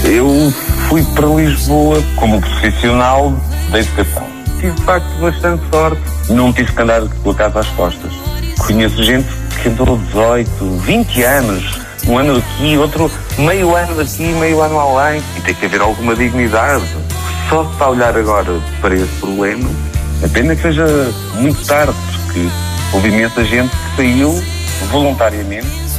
Eu fui para Lisboa como profissional da educação. Tive, de facto, bastante sorte. Não tive que andar com a casa às costas. Conheço gente que andou 18, 20 anos, um ano aqui, outro meio ano daqui, meio ano além. E tem que haver alguma dignidade. Só se está a olhar agora para esse problema, a pena que seja muito tarde, porque houve imensa gente que saiu voluntariamente